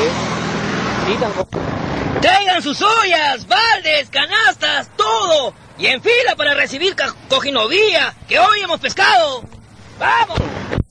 Traigan sus ollas, baldes, canastas, todo. Y en fila para recibir cojinoguía, que hoy hemos pescado. ¡Vamos!